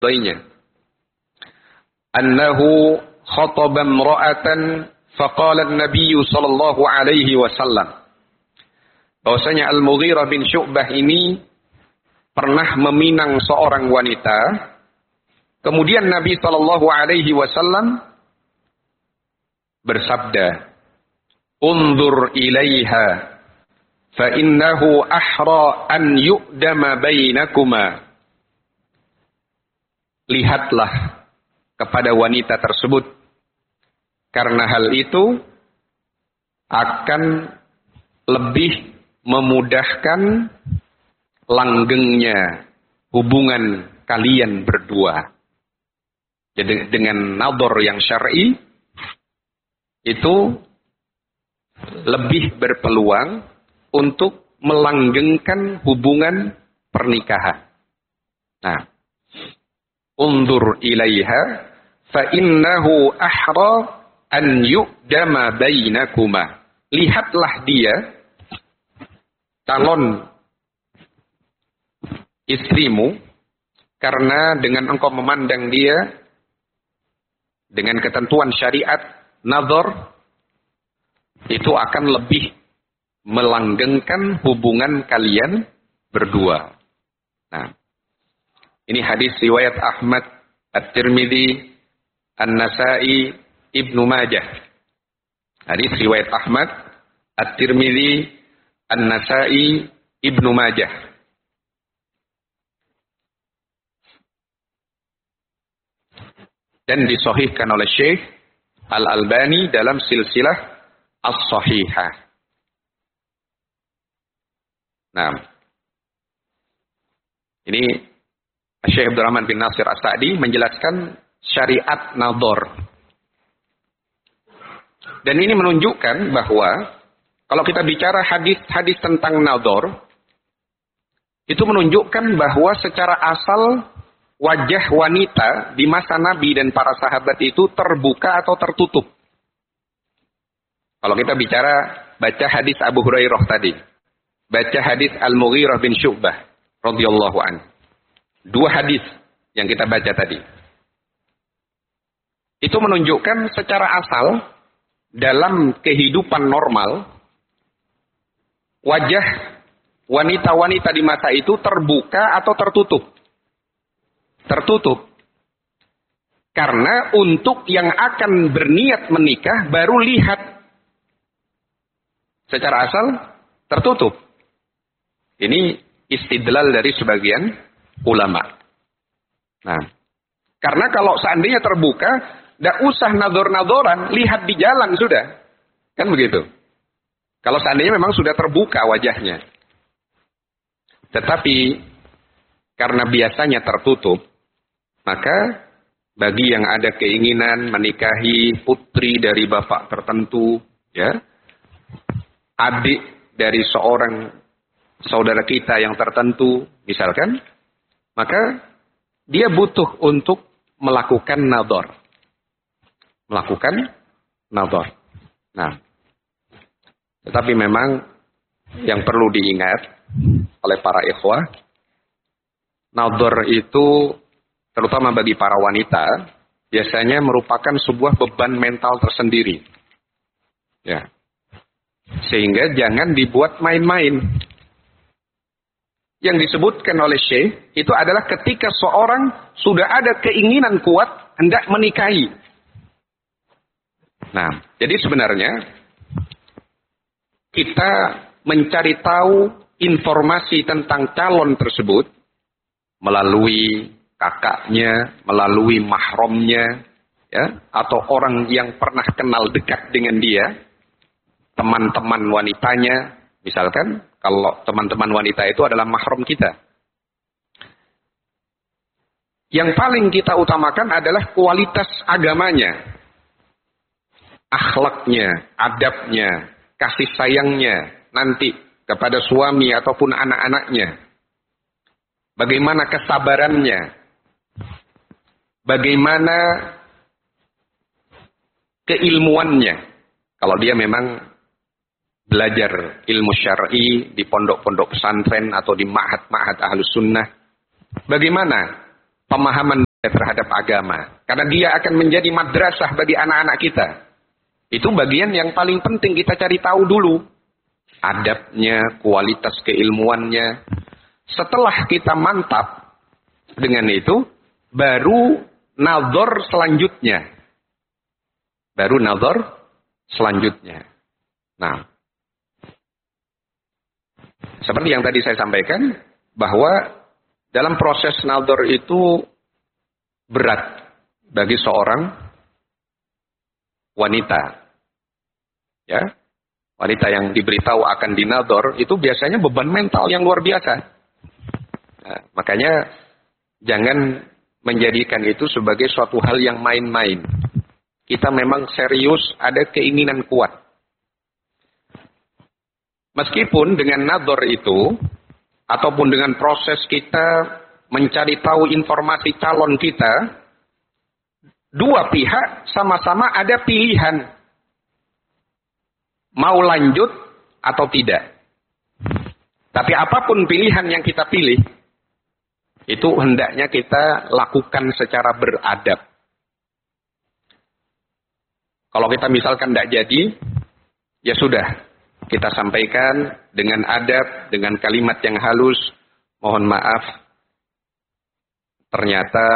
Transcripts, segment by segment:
Doinya. Annahu khataba imra'atan faqala an-nabiy sallallahu alaihi wasallam. Bahwasanya Al-Mughirah bin Syu'bah ini pernah meminang seorang wanita. Kemudian Nabi sallallahu alaihi wasallam bersabda, "Unzur ilaiha fa innahu ahra an yu'dama bainakuma." Lihatlah kepada wanita tersebut, karena hal itu akan lebih memudahkan langgengnya hubungan kalian berdua. Jadi dengan nadhar yang syar'i itu lebih berpeluang untuk melanggengkan hubungan pernikahan. Nah, unzur ilaiha fa innahu ahra an yu'dama bainakuma. Lihatlah dia, calon istrimu, karena dengan engkau memandang dia dengan ketentuan syariat nazar, itu akan lebih melanggengkan hubungan kalian berdua. Nah, ini hadis riwayat Ahmad, At-Tirmidzi, An-Nasa'i, Ibnu Majah. Hadis riwayat Ahmad, At-Tirmidzi, An-Nasa'i, Ibnu Majah. Dan disahihkan oleh Syekh Al-Albani dalam silsilah As-Sahihah. Nah, ini Syekh Abdul Rahman bin Nasir As-Sa'di menjelaskan syariat nadhar. Dan ini menunjukkan bahwa kalau kita bicara hadis-hadis tentang nadhar, itu menunjukkan bahwa secara asal wajah wanita di masa Nabi dan para sahabat itu terbuka atau tertutup. Kalau kita bicara baca hadis Abu Hurairah tadi, baca hadis Al-Mughirah bin Syu'bah radhiyallahu anhu. Dua hadis yang kita baca tadi. Itu menunjukkan secara asal dalam kehidupan normal wajah wanita-wanita di masa itu terbuka atau tertutup. Tertutup. Karena untuk yang akan berniat menikah baru lihat. Secara asal tertutup. Ini istidlal dari sebagian ulama. Nah, karena kalau seandainya terbuka, tidak usah nador-nadoran, lihat di jalan sudah. Kan begitu. Kalau seandainya memang sudah terbuka wajahnya. Tetapi karena biasanya tertutup, maka bagi yang ada keinginan menikahi putri dari bapak tertentu, ya, adik dari seorang saudara kita yang tertentu, misalkan, maka dia butuh untuk melakukan nadhar. Melakukan nadhar. Nah, tetapi memang yang perlu diingat oleh para ikhwah, nadhar itu terutama bagi para wanita biasanya merupakan sebuah beban mental tersendiri. Ya. Sehingga jangan dibuat main-main. Yang disebutkan oleh Syekh itu adalah ketika seorang sudah ada keinginan kuat hendak menikahi. Nah, jadi sebenarnya kita mencari tahu informasi tentang calon tersebut melalui kakaknya, melalui mahramnya, ya, atau orang yang pernah kenal dekat dengan dia, teman-teman wanitanya, misalkan kalau teman-teman wanita itu adalah mahram kita. Yang paling kita utamakan adalah kualitas agamanya, akhlaknya, adabnya, kasih sayangnya nanti kepada suami ataupun anak-anaknya. Bagaimana kesabarannya, bagaimana keilmuannya. Kalau dia memang belajar ilmu syar'i di pondok-pondok pesantren atau di ma'had-ma'had ahlus sunnah, bagaimana pemahaman terhadap agama. Karena dia akan menjadi madrasah bagi anak-anak kita. Itu bagian yang paling penting kita cari tahu dulu. Adabnya, kualitas keilmuannya. Setelah kita mantap dengan itu, baru nazar selanjutnya. Baru nazar selanjutnya. Nah, seperti yang tadi saya sampaikan, bahwa dalam proses nazar itu berat bagi seorang wanita. Ya, wanita yang diberitahu akan dinadzar itu biasanya beban mental yang luar biasa. Nah, makanya jangan menjadikan itu sebagai suatu hal yang main-main. Kita memang serius, ada keinginan kuat. Meskipun dengan nadzar itu, ataupun dengan proses kita mencari tahu informasi calon kita, dua pihak sama-sama ada pilihan. Mau lanjut atau tidak. Tapi apapun pilihan yang kita pilih, itu hendaknya kita lakukan secara beradab. Kalau kita misalkan tidak jadi, ya sudah. Kita sampaikan dengan adab, dengan kalimat yang halus. Mohon maaf, ternyata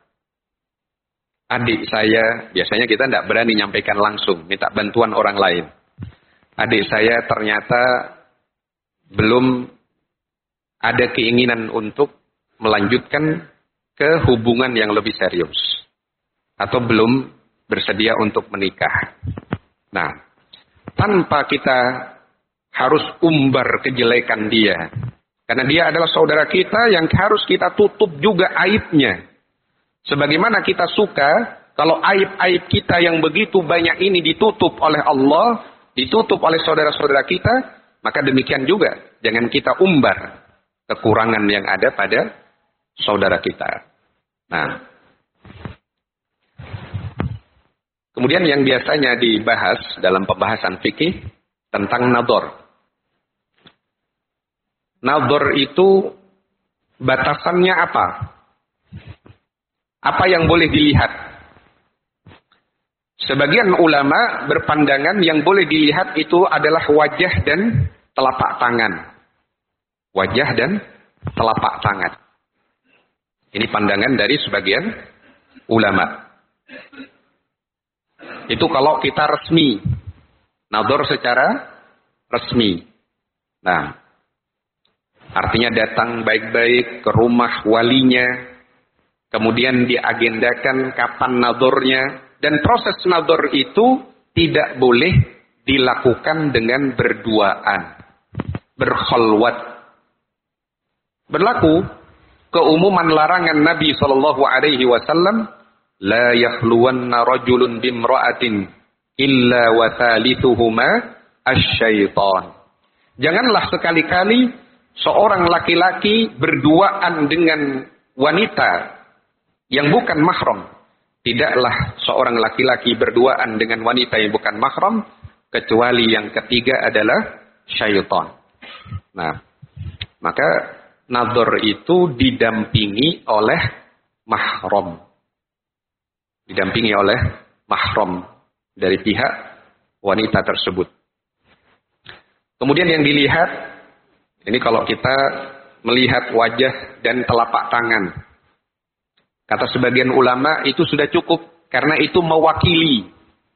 adik saya, biasanya kita tidak berani nyampaikan langsung, minta bantuan orang lain. Adik saya ternyata belum ada keinginan untuk melanjutkan ke hubungan yang lebih serius. Atau belum bersedia untuk menikah. Nah, tanpa kita harus umbar kejelekan dia. Karena dia adalah saudara kita yang harus kita tutup juga aibnya. Sebagaimana kita suka kalau aib-aib kita yang begitu banyak ini ditutup oleh Allah, ditutup oleh saudara-saudara kita, maka demikian juga jangan kita umbar kekurangan yang ada pada saudara kita. Nah, kemudian yang biasanya dibahas dalam pembahasan fikih tentang nadzar. Nadzar itu batasannya apa? Apa yang boleh dilihat? Sebagian ulama berpandangan yang boleh dilihat itu adalah wajah dan telapak tangan. Wajah dan telapak tangan. Ini pandangan dari sebagian ulama. Itu kalau kita resmi. Nadzar secara resmi. Nah, artinya datang baik-baik ke rumah walinya. Kemudian diagendakan kapan nadzarnya. Dan proses nadzar itu tidak boleh dilakukan dengan berduaan. Berkhalwat. Berlaku keumuman larangan Nabi SAW. La yakhluwanna rajulun bimra'atin illa wa thalithuhuma asyaitan. Janganlah sekali-kali seorang laki-laki berduaan dengan wanita yang bukan mahram. Tidaklah seorang laki-laki berduaan dengan wanita yang bukan mahram, kecuali yang ketiga adalah syaitan. Nah, maka nadzar itu didampingi oleh mahram. Didampingi oleh mahram dari pihak wanita tersebut. Kemudian yang dilihat, ini kalau kita melihat wajah dan telapak tangan. Kata sebagian ulama itu sudah cukup karena itu mewakili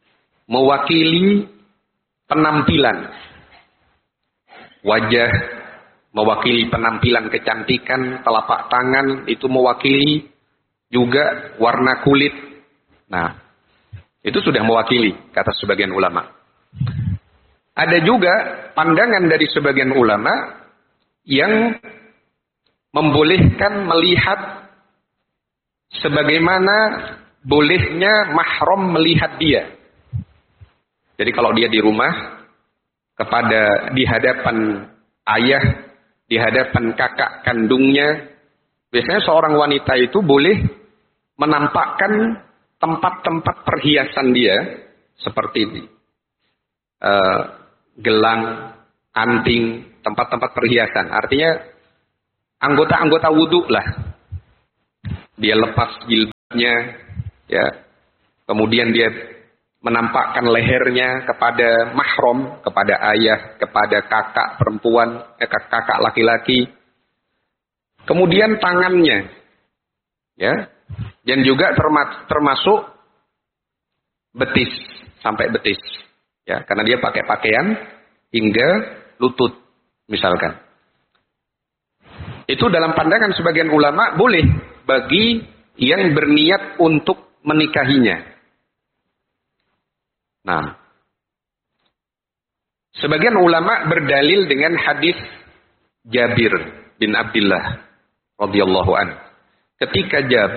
penampilan. Wajah mewakili penampilan kecantikan, telapak tangan itu mewakili juga warna kulit. Nah, itu sudah mewakili kata sebagian ulama. Ada juga pandangan dari sebagian ulama yang membolehkan melihat sebagaimana bolehnya mahram melihat dia. Jadi kalau dia di rumah, di hadapan ayah, di hadapan kakak kandungnya, biasanya seorang wanita itu boleh menampakkan tempat-tempat perhiasan dia, seperti gelang, anting, tempat-tempat perhiasan. Artinya anggota-anggota wudhu lah. Dia lepas jilbab. ya. Kemudian dia menampakkan lehernya kepada mahram, kepada ayah, kepada kakak perempuan, kakak laki-laki. Kemudian tangannya, ya, dan juga termasuk betis, sampai betis, ya, karena dia pakai pakaian hingga lutut, misalkan. Itu dalam pandangan sebagian ulama boleh bagi yang berniat untuk menikahinya. Nah, sebagian ulama berdalil dengan hadis Jabir bin Abdullah radhiyallahu anhu. Ketika Jabir